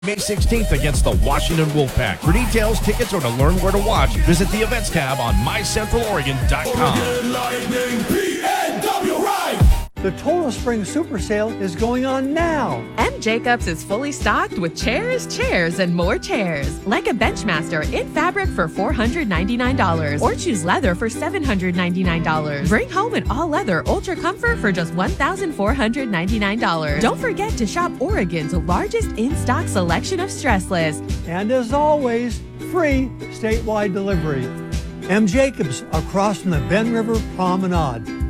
May 16th against the Washington Wolfpack. For details, tickets, or to learn where to watch, visit the events tab on mycentraloregon.com. The Total Spring Super Sale is going on now. M. Jacobs is fully stocked with chairs, and more chairs. Like a Benchmaster in fabric for $499 or choose leather for $799. Bring home an all-leather Ultra Comfort for just $1,499. Don't forget to shop Oregon's largest in-stock selection of stressless. And as always, free statewide delivery. M. Jacobs across from the Ben River Promenade.